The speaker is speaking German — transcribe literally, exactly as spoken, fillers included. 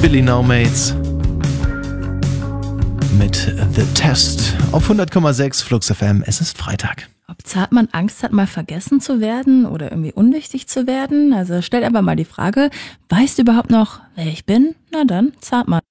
Billy No Mates mit The Test auf hundert Komma sechs Flux F M. Es ist Freitag. Ob Zartmann Angst hat, mal vergessen zu werden oder irgendwie unwichtig zu werden? Also stellt einfach mal die Frage, weißt du überhaupt noch, wer ich bin? Na dann, Zartmann.